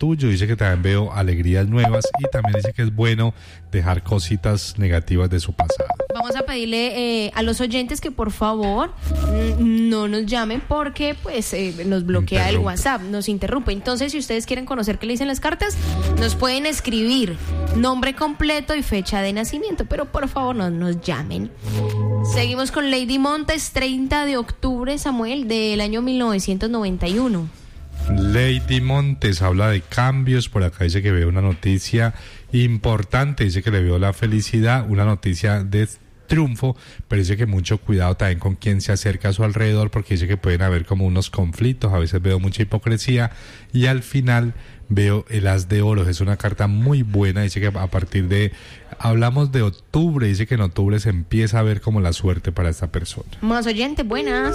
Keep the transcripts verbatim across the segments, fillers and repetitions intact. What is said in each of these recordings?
tuyo. Dice que también veo alegrías nuevas y también dice que es bueno dejar cositas negativas de su pasado. Vamos a pedirle eh, a los oyentes que por favor no nos llamen porque pues eh, nos bloquea el WhatsApp, nos interrumpe. Entonces, si ustedes quieren conocer qué le dicen las cartas, nos pueden escribir nombre completo y fecha de nacimiento, pero por favor no nos llamen. Seguimos con Lady Montes, treinta de octubre, Samuel, del año mil novecientos noventa y uno. Lady Montes habla de cambios. Por acá dice que ve una noticia importante, dice que le veo la felicidad, una noticia de triunfo, pero dice que mucho cuidado también con quien se acerca a su alrededor, porque dice que pueden haber como unos conflictos, a veces veo mucha hipocresía, y al final veo el as de oros. Es una carta muy buena, dice que a partir de, hablamos de octubre, dice que en octubre se empieza a ver como la suerte para esta persona. Más oyente, buenas.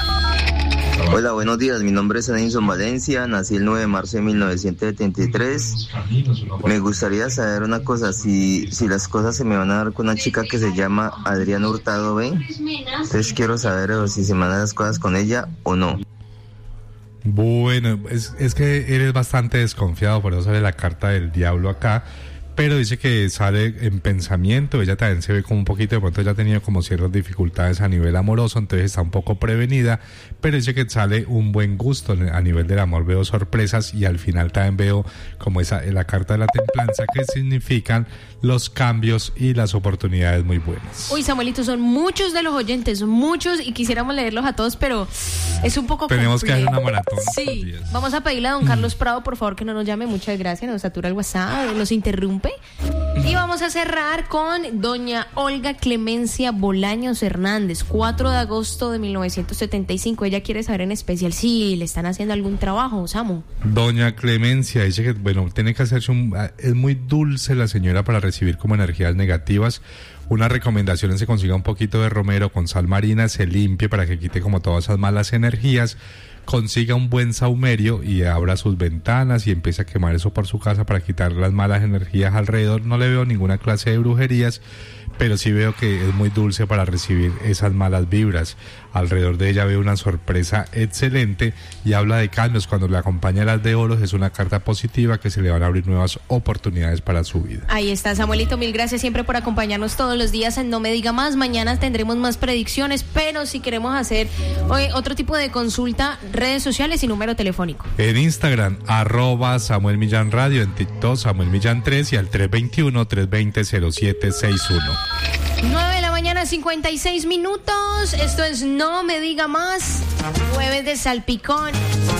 Hola, buenos días, mi nombre es Edinson Valencia, nací el nueve de marzo de mil novecientos setenta y tres. Me gustaría saber una cosa, si, si las cosas se me van a dar con una chica que se llama Adriana Hurtado B, entonces quiero saber o si se me van a dar las cosas con ella o no. Bueno, es, es que eres bastante desconfiado, por eso sale la carta del diablo acá, pero dice que sale en pensamiento. Ella también se ve como un poquito, de pronto ella ha tenido como ciertas dificultades a nivel amoroso, entonces está un poco prevenida, pero dice que sale un buen gusto a nivel del amor. Veo sorpresas y al final también veo como esa la carta de la templanza, que significan los cambios y las oportunidades muy buenas. Uy, Samuelito, son muchos de los oyentes, muchos, y quisiéramos leerlos a todos, pero es un poco tenemos complejo. Que hacer una maratón. Sí, vamos a pedirle a don Carlos Prado, por favor, que no nos llame. Muchas gracias, nos satura el WhatsApp, nos interrumpe. Y vamos a cerrar con doña Olga Clemencia Bolaños Hernández, cuatro de agosto de mil novecientos setenta y cinco. Ella quiere saber en especial si le están haciendo algún trabajo, Samu. Doña Clemencia dice que, bueno, tiene que hacerse un... Es muy dulce la señora para recibir como energías negativas. Una recomendación es que consiga un poquito de romero con sal marina, se limpie para que quite como todas esas malas energías. Consiga un buen saumerio y abra sus ventanas y empiece a quemar eso por su casa para quitar las malas energías alrededor. No le veo ninguna clase de brujerías, pero sí veo que es muy dulce para recibir esas malas vibras. Alrededor de ella veo una sorpresa excelente y habla de cambios. Cuando le acompaña las de oros es una carta positiva, que se le van a abrir nuevas oportunidades para su vida. Ahí está, Samuelito, mil gracias siempre por acompañarnos todos los días en No Me Diga Más. Mañana tendremos más predicciones, pero si queremos hacer hoy otro tipo de consulta, redes sociales y número telefónico. En Instagram, arroba Samuel Millán Radio, en TikTok Samuel Millán tres y al tres dos uno, tres dos cero, cero siete seis uno. nueve de la mañana, cincuenta y seis minutos. Esto es No Me Diga Más, jueves de salpicón.